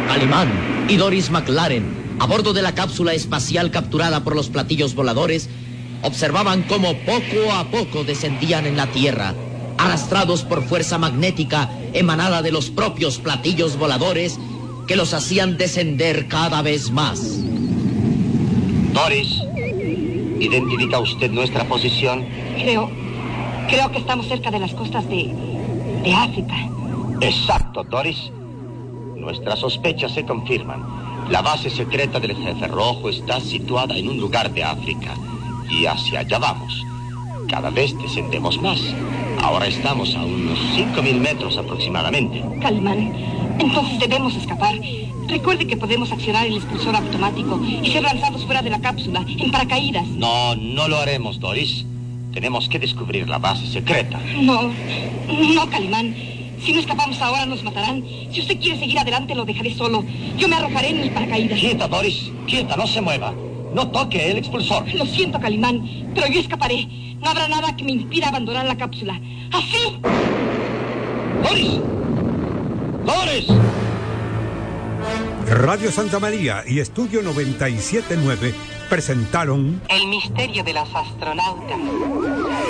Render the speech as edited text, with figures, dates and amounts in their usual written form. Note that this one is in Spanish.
Calimán y Doris McLaren, a bordo de la cápsula espacial capturada por los platillos voladores, observaban cómo poco a poco descendían en la Tierra, arrastrados por fuerza magnética emanada de los propios platillos voladores que los hacían descender cada vez más. Doris, ¿identifica usted nuestra posición? Creo que estamos cerca de las costas de África. Exacto, Doris. Nuestras sospechas se confirman. La base secreta del Jefe Rojo está situada en un lugar de África. Y hacia allá vamos. Cada vez descendemos más. Ahora estamos a unos 5.000 metros aproximadamente. Calimán, entonces debemos escapar. Recuerde que podemos accionar el expulsor automático y ser lanzados fuera de la cápsula, en paracaídas. No lo haremos, Doris. Tenemos que descubrir la base secreta. No, Calimán. Si no escapamos ahora, nos matarán. Si usted quiere seguir adelante, lo dejaré solo. Yo me arrojaré en el paracaídas. Quieta, Doris. Quieta, no se mueva. No toque el expulsor. Lo siento, Calimán, pero yo escaparé. No habrá nada que me impida abandonar la cápsula. ¡Así! ¡Doris! ¡Doris! Radio Santa María y Estudio 97.9 presentaron El misterio de los astronautas.